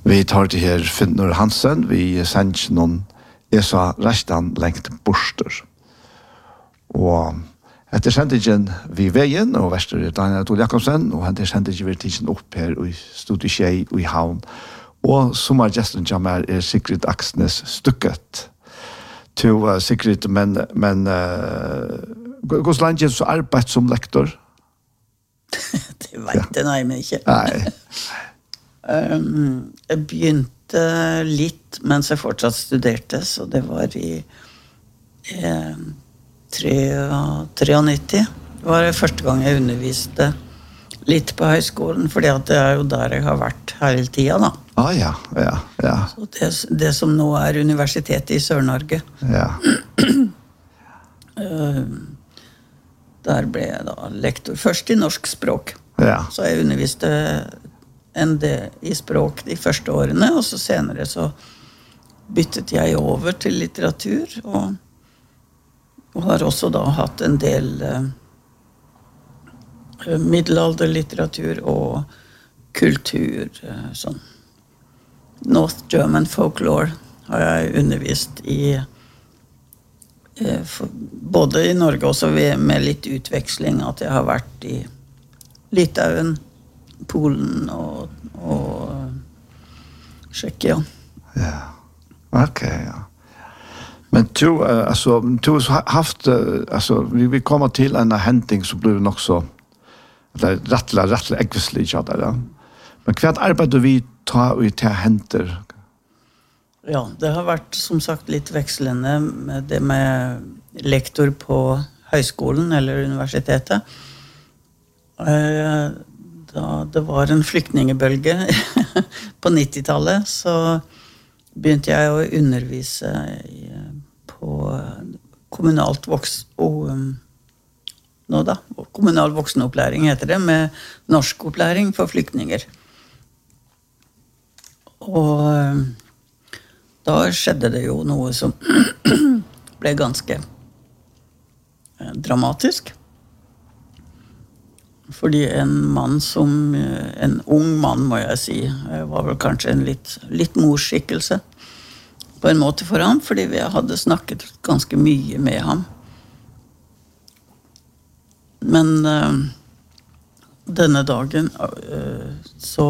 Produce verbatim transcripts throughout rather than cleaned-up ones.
Vi tar til her Finnur Hansen, vi sender noen jeg sa resten lengt borster. Og etter sendingen vi veien, og verster er Daniel Tol Jakobsen, og etter sendingen vi tidsen opp her i Studio Tjei og i Havn. Og sommergjesten kommer er Sigrid Aksnes Stukket. Til uh, Sigrid, men, men uh, hvordan langt er du så arbeid som lektor? Det vet jeg nei, men ikke. Nei. um, jeg begynte litt mens jeg fortsatt studerte, så det var i eh, nittiotre. Det var det første gang jeg underviste litt på høyskolen, fordi at det er jo der jeg har vært hele tiden da. Ah ja, ja, ja. Så det, det som nå er universitetet i Sør-Norge. Ja. uh, der ble jeg da lektor, først i norsk språk. Ja. Så jeg underviste en del i språk de første årene, og så senere så byttet jeg over til litteratur, og, og har også da hatt en del uh, middelalderlitteratur og kultur, uh, sånn. North German folklore har jeg undervist i uh, for, både i Norge også med litt utveksling, at jeg har vært i Litauen, Polen og, og Tsjekkia. Ja, ok, ja. Men du, uh, altså, du har haft, uh, altså, vi vil komme til en henting som blir nok så, eller rettelig, rettelig ekvislig, ja, der, ja. Men hva arbeider vi ta og til henter? Ja, det har vært, som sagt, litt vekslende med det med lektor på høyskolen eller universitetet. Uh, Da det var en flyktningebølge på nittitallet, så begynte jeg å undervise i, på kommunalt voks og nå da, kommunal voksenopplæring heter det, med norskopplæring for flyktninger. Og da skjedde det jo noe som ble ganske dramatisk. Fordi en mann som, en ung mann må jeg si, var vel kanskje en litt, litt morskikkelse på en måte for ham, fordi vi hadde snakket ganske mye med ham. Men uh, denne dagen uh, så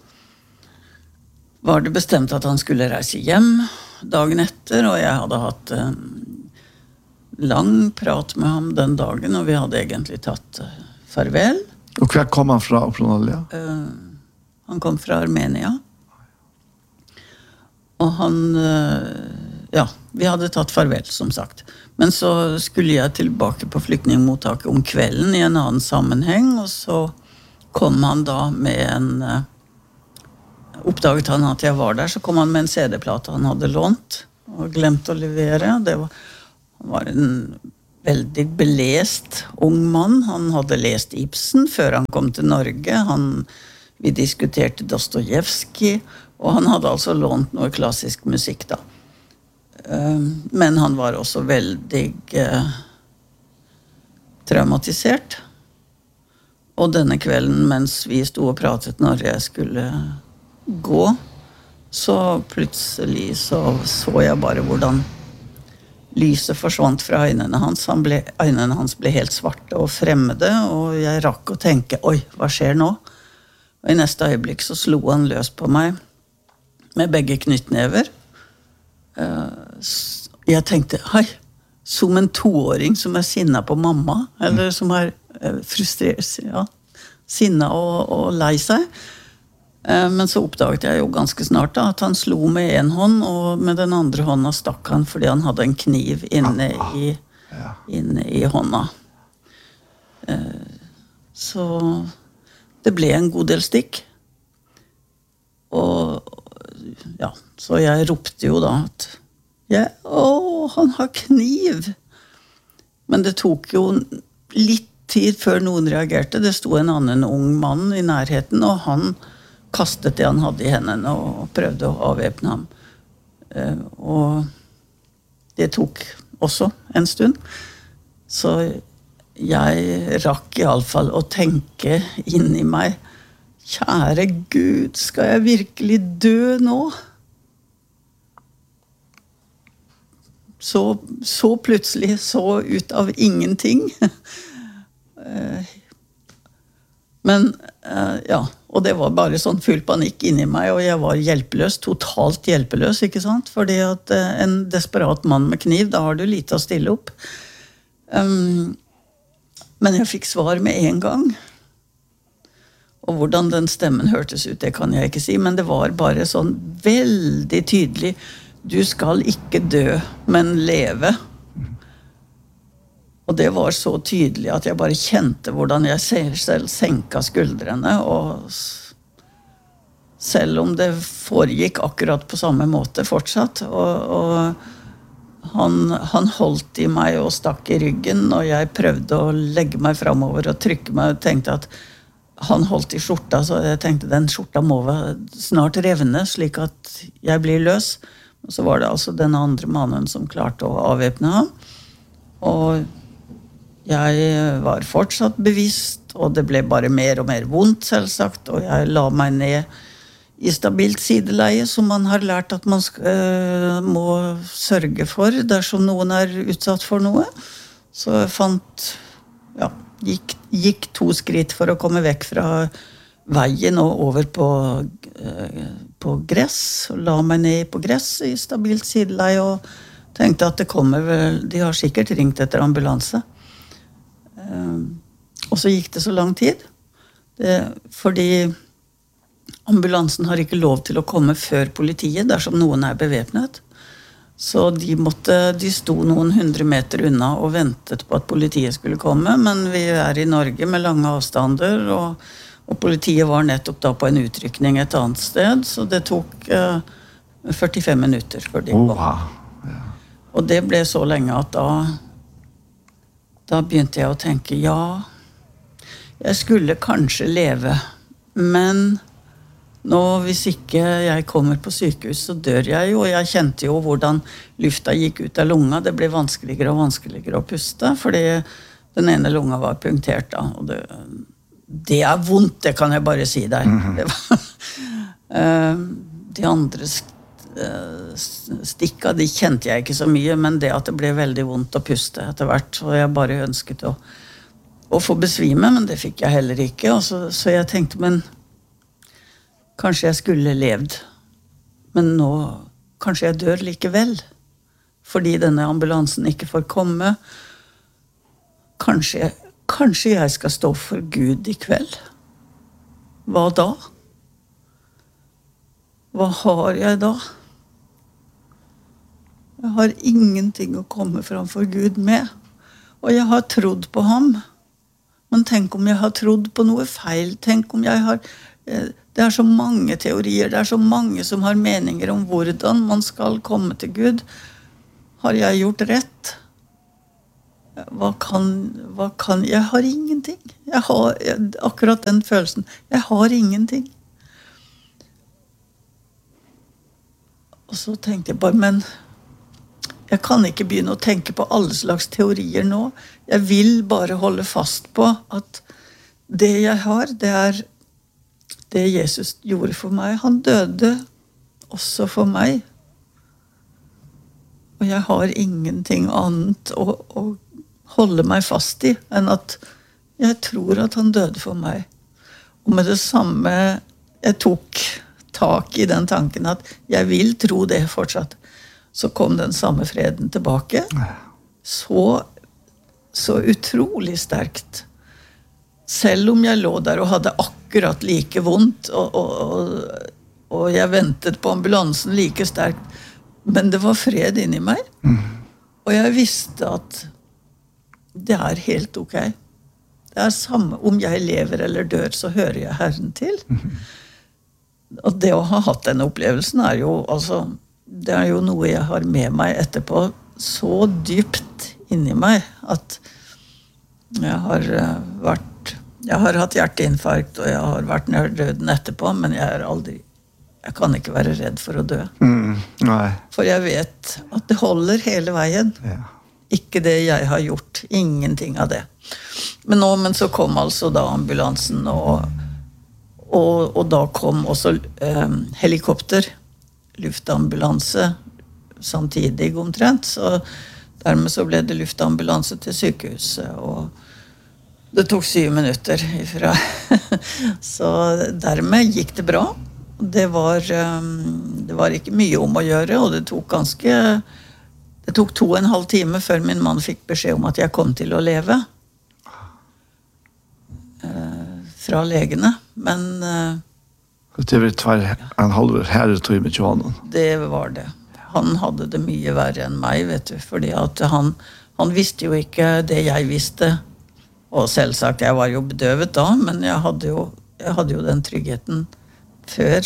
var det bestemt at han skulle reise hjem dagen etter, og jeg hadde hatt en lang prat med ham den dagen, og vi hadde egentlig tatt uh, farvel. Og hva kom han fra, Opronalja? Uh, han kom fra Armenia. Og han, uh, ja, vi hadde tatt farvel, som sagt. Men så skulle jeg tilbake på flyktningmottaket om kvelden i en annen sammenheng, og så kom han da med en, uh, oppdaget han at jeg var der, så kom han med en C D-plate han hadde lånt, og glemt å levere. Det var, han var en veldig belest ung mann. Han hadde lest Ibsen før han kom til Norge. Han, vi diskuterte Dostojevskij, og han hadde altså lånt noe klassisk musikk da. Men han var også veldig uh, traumatisert. Og denne kvelden, mens vi stod og pratet når jeg skulle gå, så plutselig så, så jeg bare hvordan lyset forsvant fra øynene hans. Han ble, øynene hans ble helt svarte og fremmede, og jeg rakk å tenke, oi, hva skjer nå? Og i neste øyeblikk så slo han løs på meg med begge knyttnever. Jeg tenkte, hei, som en toåring som er sinnet på mamma, eller som er frustrert, ja, sinnet og, og lei seg. Men så oppdaget jeg jo ganske snart da, at han slo med en hånd, og med den andre hånda stakk han fordi han hadde en kniv inne i, inne i hånda. Så det ble en god del stikk. Og ja, så jeg ropte jo da at ja, å, han har kniv. Men det tok jo litt tid før noen reagerte. Det sto en annen ung mann i nærheten, og han kastet det han hadde i hendene og prøvde å avvæpne ham. Og det tok også en stund. Så jeg rakk i alle fall å tenke inn i meg, kjære Gud, skal jeg virkelig dø nå? Så, så plutselig, så ut av ingenting. Men, ja, og det var bare sånn full panikk inni meg, og jeg var hjelpeløs, totalt hjelpeløs, ikke sant? Fordi at en desperat mann med kniv, da har du lite å stille opp. Um, men jeg fikk svar med en gang. Og hvordan den stemmen hørtes ut, det kan jeg ikke si, men det var bare sånn veldig tydelig, du skal ikke dø, men leve. Og det var så tydelig at jeg bare kjente hvordan jeg selv senka skuldrene, og selv om det foregikk akkurat på samme måte fortsatt, og, og han, han holdt i meg og stakk i ryggen, og jeg prøvde å legge meg fremover og trykke meg, og tenkte at han holdt i skjorta, så jeg tenkte den skjorta må snart revne, slik at jeg blir løs. Og så var det altså den andre mannen som klarte å avvæpne ham. Og jeg var fortsatt bevisst, og det ble bare mer og mer vondt, selvsagt, og jeg la meg ned i stabilt sideleie, som man har lært at man skal, øh, må sørge for dersom noen er utsatt for noe. Så jeg fant, ja, Gikk, gikk to skritt for å komme vekk fra veien og over på, eh, på gress, og la meg ned på gress i stabilt sideleie, og tenkte at det kommer vel, de har sikkert ringt etter ambulanse. Eh, og så gikk det så lang tid, det, fordi ambulansen har ikke lov til å komme før politiet, dersom noen er bevæpnet. Så de måtte, de sto noen hundre meter unna og ventet på at politiet skulle komme, men vi er i Norge med lange avstander, og, og politiet var nettopp da på en utrykning et annet sted, så det tok uh, førtifem minutter før de kom. Oh, wow. Ja. Og det ble så lenge at da, da begynte jeg å tenke, ja, jeg skulle kanskje leve, men nå, hvis ikke jeg kommer på sykehus, så dør jeg jo, og jeg kjente jo hvordan lufta gikk ut av lunga. Det ble vanskeligere og vanskeligere å puste, fordi den ene lunga var punktert da, og det, det er vondt, det kan jeg bare si deg. Mm-hmm. Det var, de andre stikka, de kjente jeg ikke så mye, men det at det ble veldig vondt å puste etter hvert, og jeg bare ønsket å, å få besvime, men det fikk jeg heller ikke, og så, så jeg tenkte, men kanskje jeg skulle levd, men nå kanskje jeg dør likevel, fordi denne ambulansen ikke får komme. Kanskje, kanskje jeg skal stå for Gud i kveld. Hva da? Hva har jeg da? Jeg har ingenting å komme framfor Gud med, og jeg har trodd på ham. Men tenk om jeg har trodd på noe feil, tenk om jeg har... Det er så mange teorier, det er så mange som har meninger om hvordan man skal komme til Gud. Har jeg gjort rett? Hva kan, hva kan, jeg har ingenting. Jeg har akkurat den følelsen. Jeg har ingenting. Og så tenkte jeg bare, men jeg kan ikke begynne å tenke på alle slags teorier nå. Jeg vil bare holde fast på at det jeg har, det er det Jesus gjorde for meg. Han døde også for meg. Og jeg har ingenting annet å, å holde meg fast i enn at jeg tror at han døde for meg. Og med det samme, jeg tok tak i den tanken at jeg vil tro det fortsatt, så kom den samme freden tilbake. Så, så utrolig sterkt. Selv om jeg lå der og hadde akkurat like vondt, og, og, og, og jeg ventet på ambulansen like sterkt, men det var fred inni meg. Mm. Og jeg visste at det er helt ok. Det er samme, om jeg lever eller dør, så hører jeg Herren til. Mm. Og det å ha hatt den opplevelsen er jo, altså, det er jo noe jeg har med meg etterpå, så dypt inni meg, at jeg har vært Jeg har hatt hjerteinfarkt, og jeg har vært nær døden etterpå, men jeg er aldri, jeg kan ikke være redd for å dø. Mm, nei. For jeg vet at det holder hele veien. Ja. Ikke det jeg har gjort, ingenting av det. Men nå, men så kom altså da ambulansen, og, och och då kom också eh, helikopter, luftambulanse samtidigt omtrent, så därmed så blev det luftambulanse till sjukhuset och det tog syv minuter ifrån. Så därmed gick det bra. Det var det var inte mycket om att göra och det tog ganska det tog två och en halv timme för min man fick besked om att jag kom till att leva. Eh från läkarna, men eh, det var två en halv här tror med Johan. Det var det. Han hade det mycket värre än mig, vet du, för att han han visste ju inte det jag visste. Och selvsagt, jag var ju bedövet då, men jag hade ju jag hade ju den tryggheten för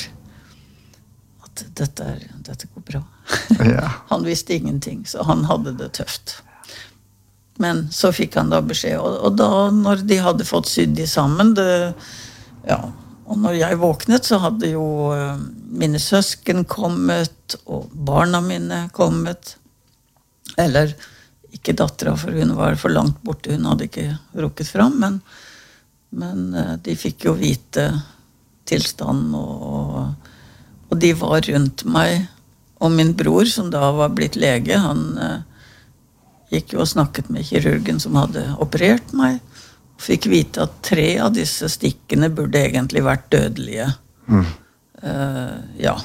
att detta detta går bra. Ja. Han visste ingenting, så han hade det tufft. Men så fick han då besked och, och då när de hade fått sydd i sammen det ja, och när jag vaknade så hade ju uh, mina sösken kommit och barna mina kommit. Eller ikke dattera för hon var för långt bort, hon hade inte rucket fram, men men uh, de fick ju vite tillstånd och och de var runt mig och min bror som då var blivit läge, han uh, gick ju och snackat med kirurgen som hade opererat mig och fick vite att tre av dessa stickene borde egentligen varit dödliga. Mm. Uh, ja.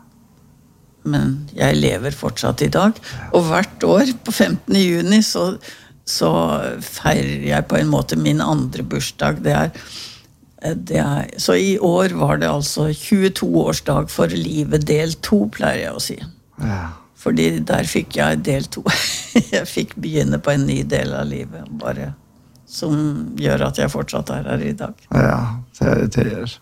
Men jag lever fortsatt idag och vart år på femtonde juni så så feirar jag på en måte min andra bursdag. Det är det är så i år var det alltså tjugotvå-årsdag för livet del två plejer jag att säga. Ja. För det där fick jag del två. Jag fick begynna på en ny del av livet bara som gör att jag fortsatt är här idag. Ja, det är det är.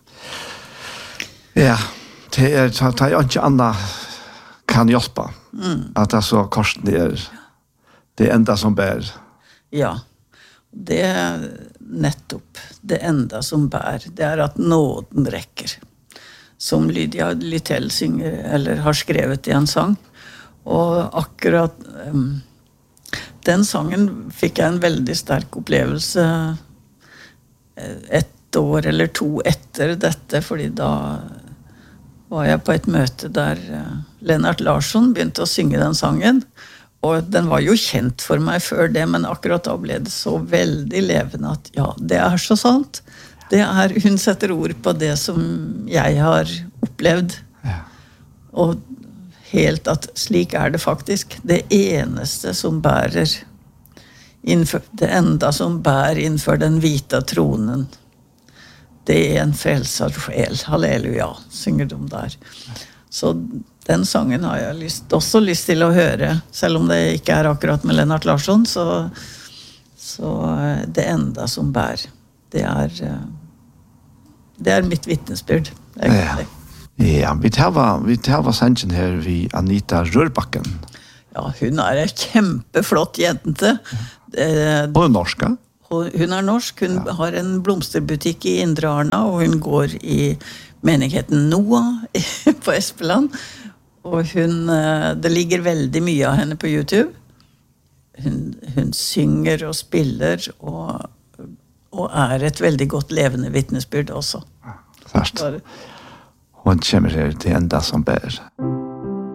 Ja, det är så att jag inte Anna kan hjälpa. Mm. Att det så korsen det är det enda som bär. Ja. Det är nettopp det enda som bär. Det är att nåden räcker. Som Lydia Lytell synger eller har skrivit i en sång. Och akkurat um, den sången fick jag en väldigt stark upplevelse ett år eller två efter detta, för då var jag på ett möte där uh, Lennart Larsson började att synge den sången. Och den var ju känd för mig för det, men akkurat då blev det så väldigt levande att ja, det är så sant. Det är hon sätter ord på det som jag har upplevt. Ja. Och helt att slik är det faktiskt. Det enaste som bärer inför det enda som bär inför den vita tronen. Det är en frälsad själ. Halleluja, synger de där. Så den sången har jag lyst, också lyst till att höra. Selv om det inte är akkurat med Lennart Larsson, så, så det enda som bär, det är, det är mitt vittnesbyrd. Ja, ja, vi tar vi tar sanningen här vid Anita Rørbakken. Ja, hon är en kjempeflott jente. Hon är norska. Hon är norsk. Hon ja. har en blomsterbutikk i Indre Arna, och hon går i menigheten Noah på Espeland. Och hon, det ligger väldigt mycket av henne på YouTube. Hon, hon synger och spelar och, och är ett väldigt gott levande vittnesbyrd också. Först. Hon kommer till det enda som bär.